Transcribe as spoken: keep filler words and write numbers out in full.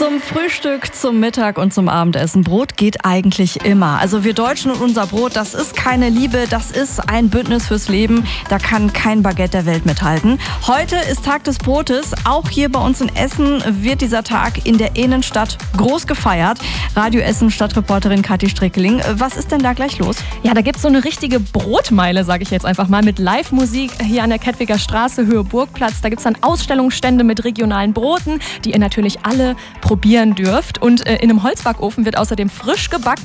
Zum Frühstück, zum Mittag und zum Abendessen. Brot geht eigentlich immer. Also wir Deutschen und unser Brot, das ist keine Liebe, das ist ein Bündnis fürs Leben. Da kann kein Baguette der Welt mithalten. Heute ist Tag des Brotes. Auch hier bei uns in Essen wird dieser Tag in der Innenstadt groß gefeiert. Radio Essen Stadtreporterin Kathi Strickeling. Was ist denn da gleich los? Ja, da gibt's so eine richtige Brotmeile, sage ich jetzt einfach mal, mit Live-Musik hier an der Kettwiger Straße, Höhe Burgplatz. Da gibt's dann Ausstellungsstände mit regionalen Broten, die ihr natürlich alle probieren dürft. Und äh, in einem Holzbackofen wird außerdem frisch gebacken.